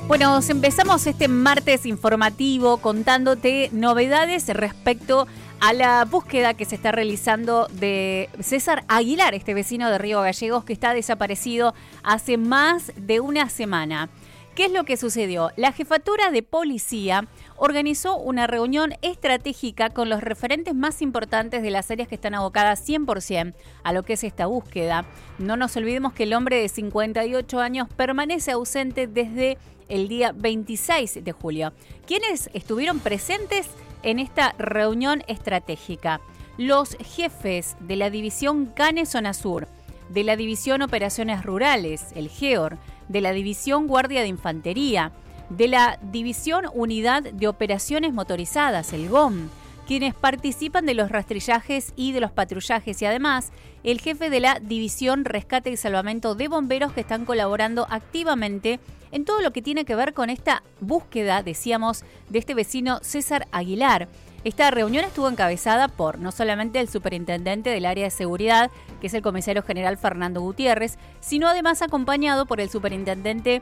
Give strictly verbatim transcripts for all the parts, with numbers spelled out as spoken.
Bueno, empezamos este martes informativo contándote novedades respecto a la búsqueda que se está realizando de César Aguilar, este vecino de Río Gallegos que está desaparecido hace más de una semana. ¿Qué es lo que sucedió? La jefatura de policía organizó una reunión estratégica con los referentes más importantes de las áreas que están abocadas cien por ciento a lo que es esta búsqueda. No nos olvidemos que el hombre de cincuenta y ocho años permanece ausente desde el día veintiséis de julio. ¿Quiénes estuvieron presentes en esta reunión estratégica? Los jefes de la División CANE Zona Sur, de la División Operaciones Rurales, el GEOR, de la División Guardia de Infantería, de la División Unidad de Operaciones Motorizadas, el G O M, quienes participan de los rastrillajes y de los patrullajes, y además el jefe de la División Rescate y Salvamento de Bomberos, que están colaborando activamente en todo lo que tiene que ver con esta búsqueda, decíamos, de este vecino César Aguilar. Esta reunión estuvo encabezada por no solamente el superintendente del área de seguridad, que es el comisario general Fernando Gutiérrez, sino además acompañado por el superintendente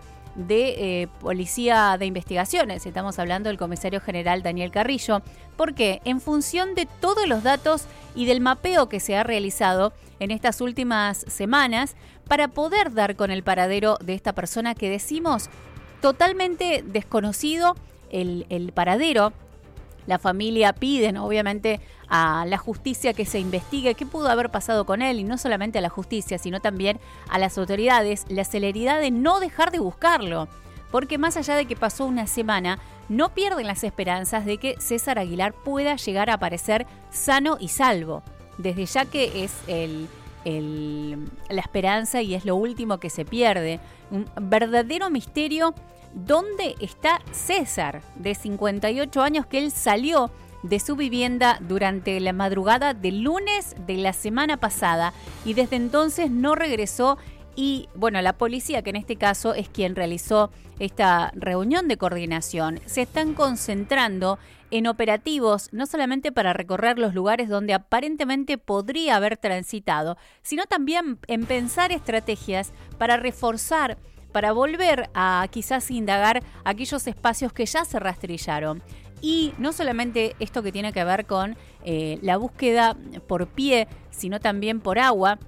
de eh, Policía de Investigaciones. Estamos hablando del comisario general Daniel Carrillo, porque en función de todos los datos y del mapeo que se ha realizado en estas últimas semanas, para poder dar con el paradero de esta persona que decimos totalmente desconocido, el, el paradero. La familia piden, obviamente, a la justicia que se investigue qué pudo haber pasado con él, y no solamente a la justicia, sino también a las autoridades, la celeridad de no dejar de buscarlo. Porque más allá de que pasó una semana, no pierden las esperanzas de que César Aguilar pueda llegar a aparecer sano y salvo. Desde ya que es el, el, la esperanza y es lo último que se pierde. Un verdadero misterio. ¿Dónde está César, de cincuenta y ocho años, que él salió de su vivienda durante la madrugada del lunes de la semana pasada y desde entonces no regresó? Y bueno, la policía, que en este caso es quien realizó esta reunión de coordinación, se están concentrando en operativos no solamente para recorrer los lugares donde aparentemente podría haber transitado, sino también en pensar estrategias para reforzar, para volver a quizás indagar aquellos espacios que ya se rastrillaron. Y no solamente esto que tiene que ver con eh, la búsqueda por pie, sino también por agua,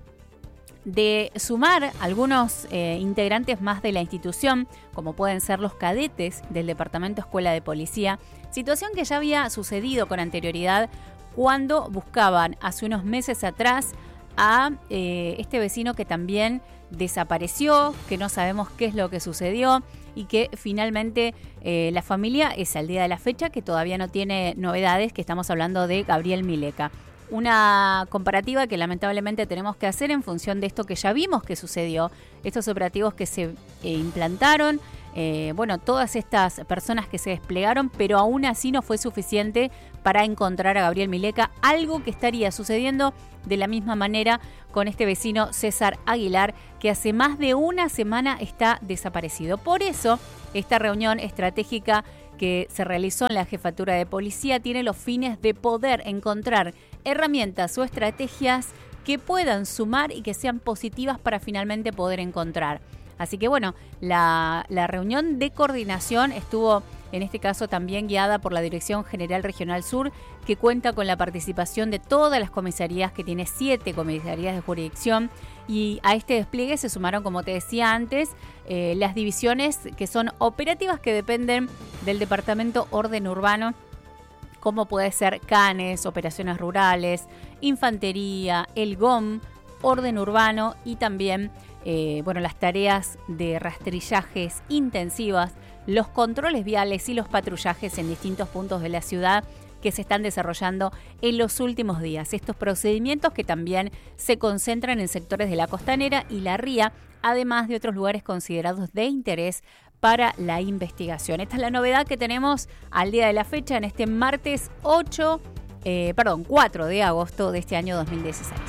de sumar algunos eh, integrantes más de la institución, como pueden ser los cadetes del Departamento Escuela de Policía, situación que ya había sucedido con anterioridad cuando buscaban hace unos meses atrás a eh, este vecino que también desapareció, que no sabemos qué es lo que sucedió y que finalmente eh, la familia es al día de la fecha que todavía no tiene novedades, que estamos hablando de Gabriel Mileca. Una comparativa que lamentablemente tenemos que hacer en función de esto que ya vimos que sucedió, estos operativos que se eh, implantaron, eh, bueno, todas estas personas que se desplegaron, pero aún así no fue suficiente para encontrar a Gabriel Mileca, algo que estaría sucediendo de la misma manera con este vecino César Aguilar, que hace más de una semana está desaparecido. Por eso, esta reunión estratégica que se realizó en la jefatura de policía tiene los fines de poder encontrar herramientas o estrategias que puedan sumar y que sean positivas para finalmente poder encontrar. Así que bueno, la, la reunión de coordinación estuvo en este caso también guiada por la Dirección General Regional Sur, que cuenta con la participación de todas las comisarías, que tiene siete comisarías de jurisdicción, y a este despliegue se sumaron, como te decía antes, eh, las divisiones que son operativas que dependen del Departamento Orden Urbano, como puede ser CANES, Operaciones Rurales, Infantería, el G O M, Orden Urbano y también eh, bueno, las tareas de rastrillajes intensivas, los controles viales y los patrullajes en distintos puntos de la ciudad que se están desarrollando en los últimos días. Estos procedimientos que también se concentran en sectores de la Costanera y la Ría, además de otros lugares considerados de interés para la investigación. Esta es la novedad que tenemos al día de la fecha en este martes ocho, eh, perdón, cuatro de agosto de este año dos mil dieciséis.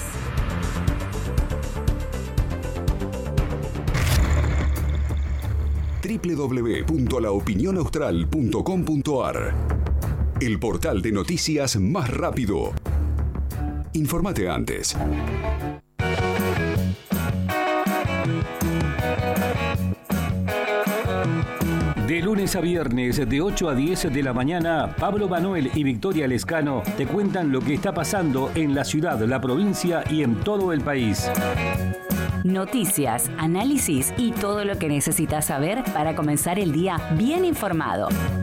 doble u doble u doble u punto la opinión austral punto com punto a r, el portal de noticias más rápido. Infórmate antes. De lunes a viernes, de ocho a diez de la mañana, Pablo Manuel y Victoria Lescano te cuentan lo que está pasando en la ciudad, la provincia y en todo el país. Noticias, análisis y todo lo que necesitas saber para comenzar el día bien informado.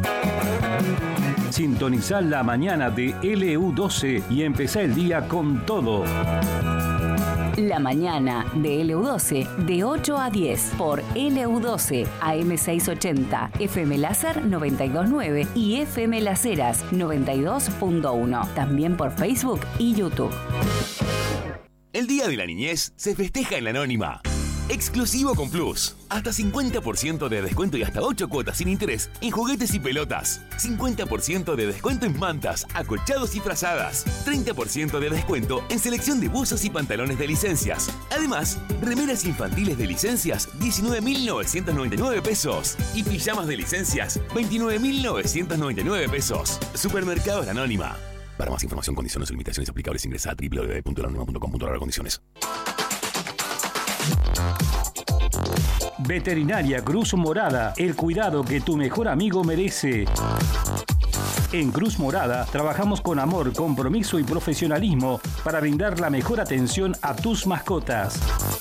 Sintonizá la mañana de L U doce y empezá el día con todo. La mañana de L U doce, de ocho a diez, por L U doce, A M seiscientos ochenta, F M Láser noventa y dos punto nueve y F M Las Heras noventa y dos punto uno. También por Facebook y YouTube. El Día de la Niñez se festeja en La Anónima. Exclusivo con Plus. Hasta cincuenta por ciento de descuento y hasta ocho cuotas sin interés en juguetes y pelotas. cincuenta por ciento de descuento en mantas, acolchados y frazadas. treinta por ciento de descuento en selección de buzos y pantalones de licencias. Además, remeras infantiles de licencias, diecinueve mil novecientos noventa y nueve pesos. Y pijamas de licencias, veintinueve mil novecientos noventa y nueve pesos. Supermercados La Anónima. Para más información, condiciones y limitaciones aplicables, ingresa a doble u doble u doble u punto la anónima punto com punto a r condiciones. Veterinaria Cruz Morada, el cuidado que tu mejor amigo merece. En Cruz Morada trabajamos con amor, compromiso y profesionalismo para brindar la mejor atención a tus mascotas.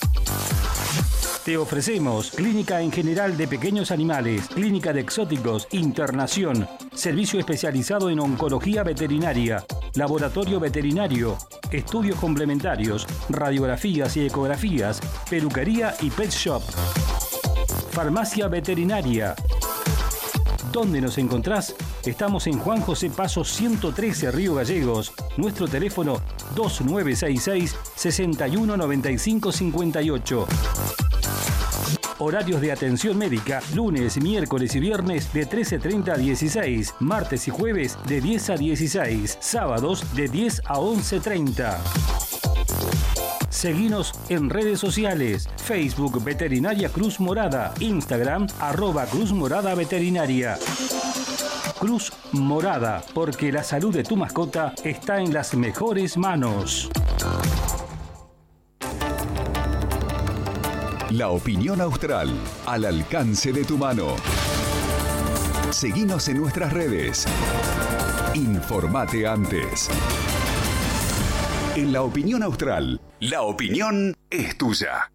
Te ofrecemos clínica en general de pequeños animales, clínica de exóticos, internación, servicio especializado en oncología veterinaria, laboratorio veterinario, estudios complementarios, radiografías y ecografías, peluquería y pet shop. Farmacia veterinaria. ¿Dónde nos encontrás? Estamos en Juan José Paso ciento trece, Río Gallegos. Nuestro teléfono dos nueve seis seis, seis uno nueve cinco cinco ocho. Horarios de atención médica, lunes, miércoles y viernes de trece treinta a dieciséis, martes y jueves de diez a dieciséis, sábados de diez a once treinta. Seguinos en redes sociales, Facebook Veterinaria Cruz Morada, Instagram arroba Cruz Morada Veterinaria. Cruz Morada, porque la salud de tu mascota está en las mejores manos. La opinión austral, al alcance de tu mano. Seguinos en nuestras redes. Informate antes. En La Opinión Austral, la opinión es tuya.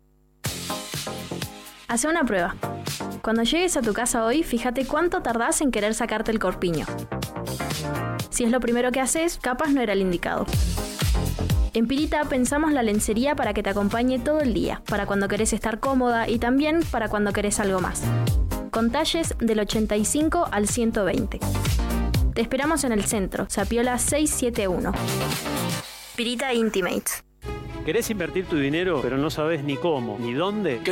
Hace una prueba. Cuando llegues a tu casa hoy, fíjate cuánto tardás en querer sacarte el corpiño. Si es lo primero que haces, capaz no era el indicado. En Pirita pensamos la lencería para que te acompañe todo el día, para cuando querés estar cómoda y también para cuando querés algo más. Con talles del ochenta y cinco al ciento veinte. Te esperamos en el centro, Sapiola seiscientos setenta y uno. Pirita Intimates. ¿Querés invertir tu dinero, pero no sabes ni cómo, ni dónde?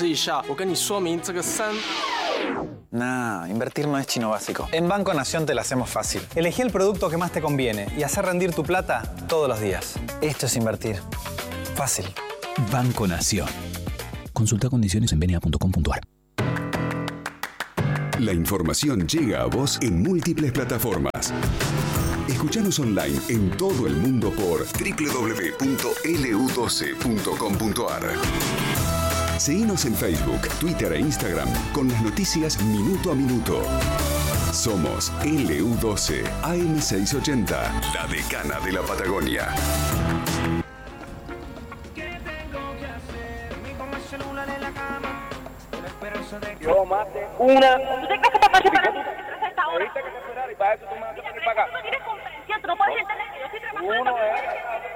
Nah, invertir no es chino básico. En Banco Nación te la hacemos fácil. Elegí el producto que más te conviene y hacer rendir tu plata todos los días. Esto es invertir. Fácil. Banco Nación. Consulta condiciones en benia punto com punto a r. La información llega a vos en múltiples plataformas. Escuchanos online en todo el mundo por doble u doble u doble u punto l u doce punto com punto a r. Seguinos en Facebook, Twitter e Instagram con las noticias minuto a minuto. Somos L U doce, A M seiscientos ochenta, la decana de la Patagonia. Yo mate una. ¿Tú te crees que papá se para tu retrasa ahora? Ahorita que te esperar y para eso tú me vas a tener que pagar. Tú no tienes conferencia, tú no puedes entender que yo estoy trabajando. Uno es.